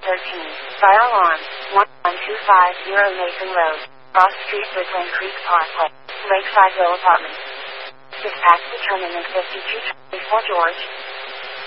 Fire alarm. 11250 Mason Road. Ross Street, Woodland Creek Parkway. Lakeside Hill Apartments. Dispatch determinant 5224 George.